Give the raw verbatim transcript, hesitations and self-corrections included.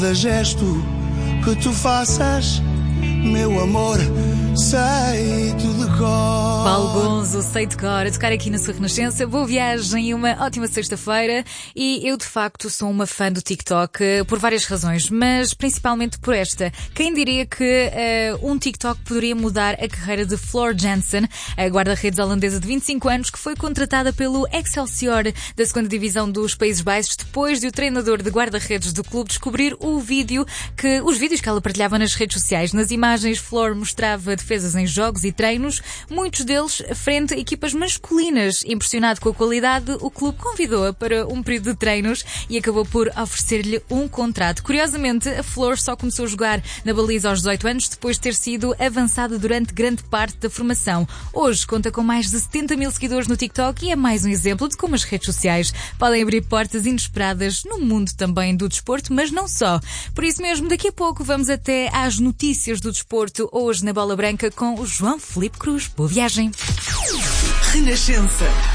gesto que tu faças, meu amor, sei-te de cor. Paulo Gonzo, sei de cor, a tocar aqui na sua Renascença. Boa viagem e uma ótima sexta-feira. E eu, de facto, sou uma fã do TikTok por várias razões, mas principalmente por esta. Quem diria que uh, um TikTok poderia mudar a carreira de Floor Jansen, a guarda-redes holandesa de vinte e cinco anos, que foi contratada pelo Excelsior da segunda divisão dos Países Baixos, depois de o treinador de guarda-redes do clube descobrir o vídeo que, os vídeos que ela partilhava nas redes sociais. Nas imagens, Floor mostrava defesas em jogos e treinos, muitos deles frente a equipas masculinas. Impressionado com a qualidade, o clube convidou-a para um período de treinos e acabou por oferecer-lhe um contrato. Curiosamente, a Floor só começou a jogar na baliza aos dezoito anos, depois de ter sido avançada durante grande parte da formação. Hoje conta com mais de setenta mil seguidores no TikTok e é mais um exemplo de como as redes sociais podem abrir portas inesperadas no mundo também do desporto, mas não só. Por isso mesmo, daqui a pouco vamos até às notícias do desporto, hoje na Bola Branca com o João Filipe Cruz. Boa viagem! Renascença.